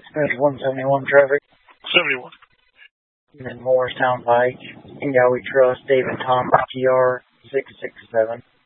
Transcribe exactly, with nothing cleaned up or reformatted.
There's one seventy-one traffic. seventy-one. And then Morristown Pike. And yeah, we trust David Thomas, T R six six seven.